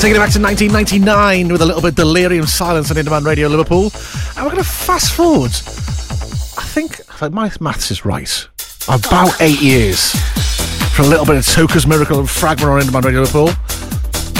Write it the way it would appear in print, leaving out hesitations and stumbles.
taking it back to 1999 with a little bit of Delirium Silence on Indie Radio Liverpool. And we're going to fast forward, I think, if my maths is right, about 8 years for a little bit of Toca's Miracle and Fragment on Indie Radio Liverpool.